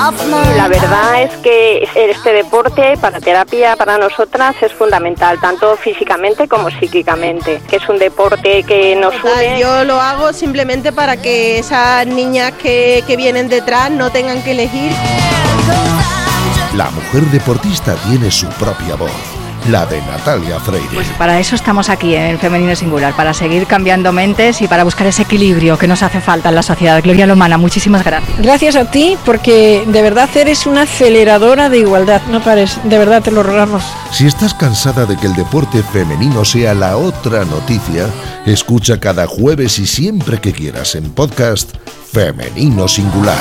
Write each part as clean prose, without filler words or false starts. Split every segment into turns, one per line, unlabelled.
La verdad es que este deporte para terapia para nosotras es fundamental, tanto físicamente como psíquicamente, que es un deporte que nos une.
Yo lo hago simplemente para que esas niñas que vienen detrás no tengan que elegir.
La mujer deportista tiene su propia voz, la de Natalia Freire.
Pues para eso estamos aquí en el Femenino Singular, para seguir cambiando mentes y para buscar ese equilibrio que nos hace falta en la sociedad. Gloria Lomana, muchísimas gracias.
Gracias a ti, porque de verdad eres una aceleradora de igualdad, no pares, de verdad te lo rogamos.
Si estás cansada de que el deporte femenino sea la otra noticia, escucha cada jueves y siempre que quieras en podcast Femenino Singular.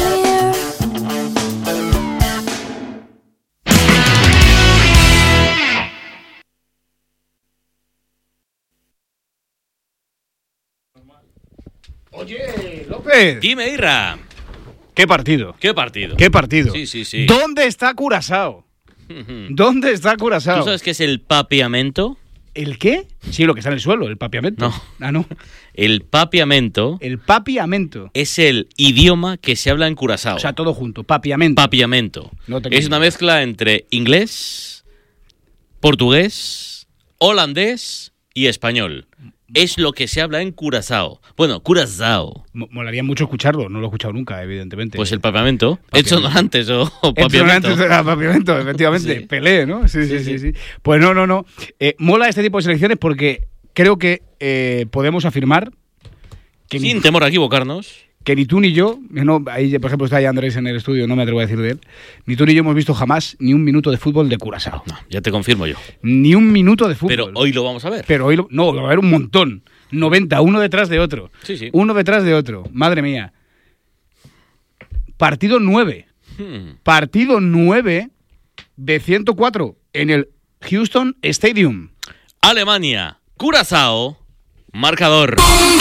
Oye, López.
Dime, Irra.
¿Qué partido?
¿Qué partido?
¿Qué partido?
Sí.
¿Dónde está Curazao? ¿Dónde está Curazao?
¿Tú sabes qué es el papiamento?
¿El qué? Sí, lo que está en el suelo, el papiamento.
No.
Ah, no.
El papiamento.
El papiamento.
Es el idioma que se habla en Curazao.
O sea, todo junto, papiamento.
Papiamento.
No te
es una mezcla entre inglés, portugués, holandés y español. Es lo que se habla en Curazao. Bueno, Curazao.
Molaría mucho escucharlo, no lo he escuchado nunca, evidentemente.
Pues el papiamento. Edson Dorantes o papiamento.
Edson Dorantes era papiamento, efectivamente. Sí. Pelé, ¿no? Sí. Pues no. Mola este tipo de selecciones porque creo que podemos afirmar que
sin temor a equivocarnos,
que ni tú ni yo, ahí por ejemplo está ahí Andrés en el estudio, no me atrevo a decir de él, ni tú ni yo hemos visto jamás ni un minuto de fútbol de Curazao.
No, ya te confirmo yo.
Ni un minuto de fútbol.
Pero hoy lo vamos a ver.
Pero hoy no, va a haber un montón. 90, uno detrás de otro.
Sí.
Uno detrás de otro. Madre mía. Partido 9. Partido 9 de 104 en el Houston Stadium.
Alemania, Curazao, marcador.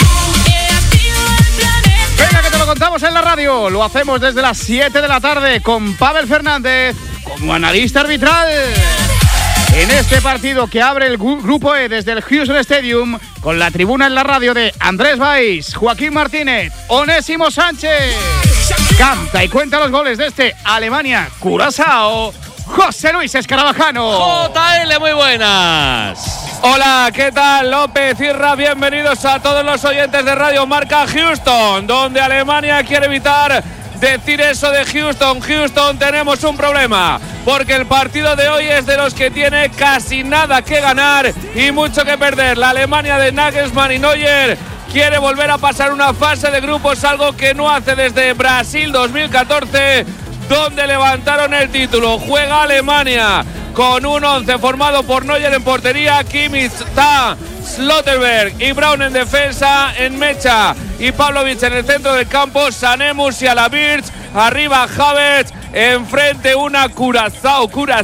Venga, que te lo contamos en la radio. Lo hacemos desde las 7 de la tarde con Pavel Fernández como analista arbitral. En este partido que abre el Grupo E desde el Houston Stadium, con la tribuna en la radio de Andrés Valls, Joaquín Martínez, Onésimo Sánchez. Canta y cuenta los goles de este Alemania-Curazao, José Luis Escarabajano.
JL, muy buenas.
Hola, ¿qué tal? López, Irra, bienvenidos a todos los oyentes de Radio Marca Houston, donde Alemania quiere evitar decir eso de Houston. Houston, tenemos un problema, porque el partido de hoy es de los que tiene casi nada que ganar y mucho que perder. La Alemania de Nagelsmann y Neuer quiere volver a pasar una fase de grupos, algo que no hace desde Brasil 2014, donde levantaron el título. Juega Alemania con un 11 formado por Neuer en portería, Kimmich, Tah, Slotterberg y Braun en defensa, en Mecha y Pavlovic en el centro del campo, Sané, Musiala, Birch, arriba Havertz, enfrente una Curazao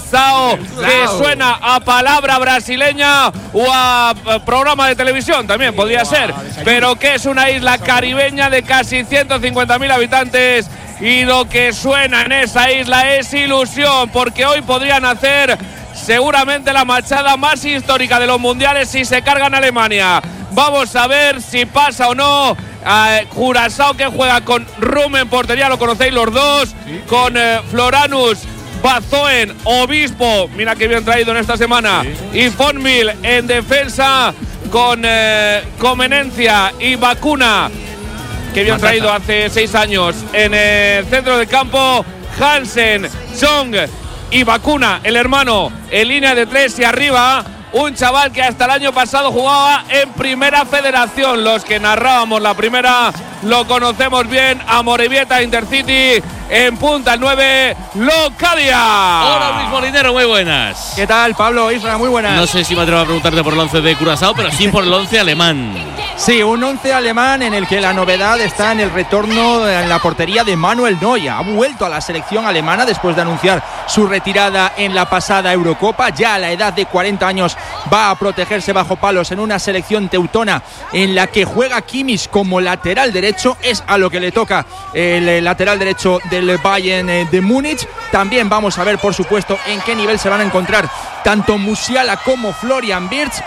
que suena a palabra brasileña o a programa de televisión, también podría ser, pero que es una isla caribeña de casi 150.000 habitantes. Y lo que suena en esa isla es ilusión, porque hoy podrían hacer seguramente la machada más histórica de los mundiales si se cargan a Alemania. Vamos a ver si pasa o no. Curazao, que juega con Rum en portería, lo conocéis los dos, con Floranus, Bazoen, Obispo, mira que bien traído en esta semana, y Fonmil en defensa, con Comenencia y Vacuna, que bien traído hace 6 años. En el centro del campo, Hansen, Chong y Vacuna, el hermano, en línea de 3 y arriba un chaval que hasta el año pasado jugaba en Primera Federación. Los que narrábamos la primera lo conocemos bien. Amorebieta, Intercity, en punta el 9, Locadia.
Hola Luis Molinero, muy buenas.
¿Qué tal, Pablo? Isra, muy buenas.
No sé si me atrevo a preguntarte por el 11 de Curazao, pero sí por el 11 alemán.
Sí, un 11 alemán en el que la novedad está en el retorno en la portería de Manuel Neuer. Ha vuelto a la selección alemana después de anunciar su retirada en la pasada Eurocopa. Ya a la edad de 40 años va a protegerse bajo palos en una selección teutona en la que juega Kimmich como lateral derecho. Es a lo que le toca el lateral derecho del Bayern de Múnich. También vamos a ver, por supuesto, en qué nivel se van a encontrar tanto Musiala como Florian Wirtz.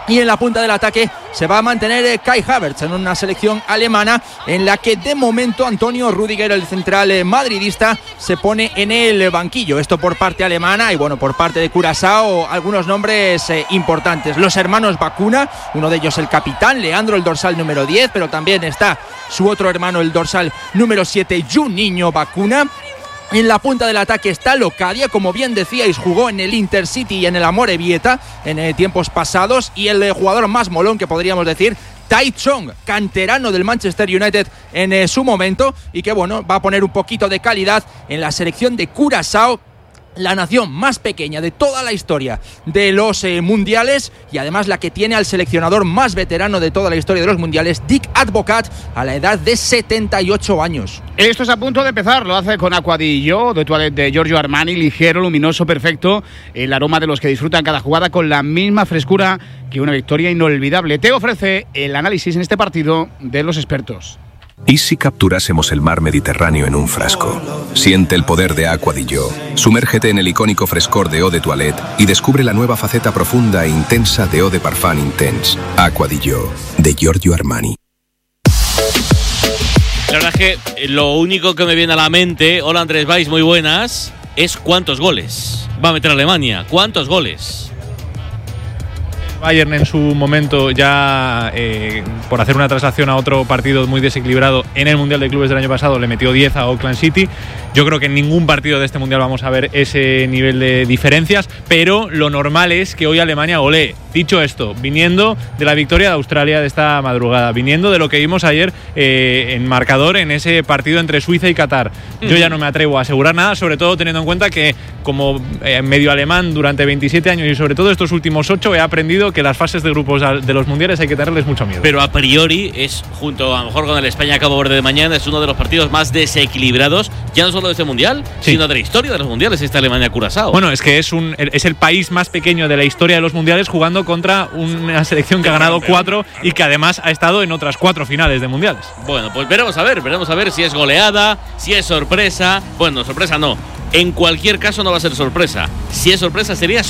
Y en la punta del ataque se va a mantener Kai Havertz en una selección alemana en la que de momento Antonio Rüdiger, el central madridista, se pone en el banquillo. Esto por parte alemana y bueno, por parte de Curazao algunos nombres importantes. Los hermanos Bacuna, uno de ellos el capitán, Leandro el dorsal número 10, pero también está su otro hermano el dorsal número 7, Juninho Bacuna. En la punta del ataque está Locadia, como bien decíais, jugó en el Intercity y en el Amorebieta en tiempos pasados, y el jugador más molón que podríamos decir, Tai Chong, canterano del Manchester United en su momento, y que bueno, va a poner un poquito de calidad en la selección de Curazao, la nación más pequeña de toda la historia de los mundiales, y además la que tiene al seleccionador más veterano de toda la historia de los mundiales, Dick Advocat, a la edad de 78 años.
Esto es a punto de empezar, lo hace con Acqua di Gio, de toilette de Giorgio Armani, ligero, luminoso, perfecto, el aroma de los que disfrutan cada jugada con la misma frescura que una victoria inolvidable. Te ofrece el análisis en este partido de los expertos.
¿Y si capturásemos el mar Mediterráneo en un frasco? Siente el poder de Acqua di Gio. Sumérgete en el icónico frescor de Eau de Toilette y descubre la nueva faceta profunda e intensa de Eau de Parfum Intense. Acqua di Gio, de Giorgio Armani.
La verdad es que lo único que me viene a la mente, hola Andrés Valls, muy buenas, es cuántos goles va a meter Alemania. ¿Cuántos goles?
Bayern en su momento ya por hacer una traslación a otro partido muy desequilibrado en el Mundial de Clubes del año pasado le metió 10 a Auckland City. Yo creo que en ningún partido de este Mundial vamos a ver ese nivel de diferencias, pero lo normal es que hoy Alemania golee. Dicho esto, viniendo de la victoria de Australia de esta madrugada, viniendo de lo que vimos ayer en marcador en ese partido entre Suiza y Qatar, yo ya no me atrevo a asegurar nada, sobre todo teniendo en cuenta que como medio alemán durante 27 años y sobre todo estos últimos 8 he aprendido que las fases de grupos de los mundiales hay que tenerles mucho miedo.
Pero a priori es, junto a lo mejor con el España-Cabo Verde de mañana, es uno de los partidos más desequilibrados, ya no solo de este mundial, sí, sino de la historia de los mundiales, esta Alemania-Curazao.
Bueno, es que es el país más pequeño de la historia de los mundiales jugando contra una selección que ha ganado 4 y que además ha estado en otras 4 finales de mundiales.
Bueno, pues veremos a ver si es goleada, si es sorpresa. Bueno, sorpresa no. En cualquier caso no va a ser sorpresa. Si es sorpresa sería